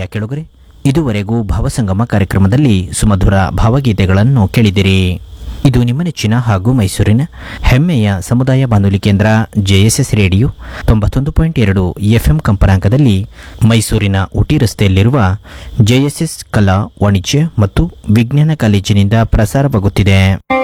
ಪ್ರಿಯ ಕೆಳಗರೆ, ಇದುವರೆಗೂ ಭಾವಸಂಗಮ ಕಾರ್ಯಕ್ರಮದಲ್ಲಿ ಸುಮಧುರ ಭಾವಗೀತೆಗಳನ್ನು ಕೇಳಿದಿರಿ. ಇದು ನಿಮ್ಮ ನೆಚ್ಚಿನ ಹಾಗೂ ಮೈಸೂರಿನ ಹೆಮ್ಮೆಯ ಸಮುದಾಯ ಬಾನುಲಿ ಕೇಂದ್ರ ಜೆಎಸ್ಎಸ್ ರೇಡಿಯೋ 91.2 FM ಕಂಪನಾಂಕದಲ್ಲಿ ಮೈಸೂರಿನ ಊಟಿ ರಸ್ತೆಯಲ್ಲಿರುವ ಜೆಎಸ್ಎಸ್ ಕಲಾ ವಾಣಿಜ್ಯ ಮತ್ತು ವಿಜ್ಞಾನ ಕಾಲೇಜಿನಿಂದ ಪ್ರಸಾರವಾಗುತ್ತಿದೆ.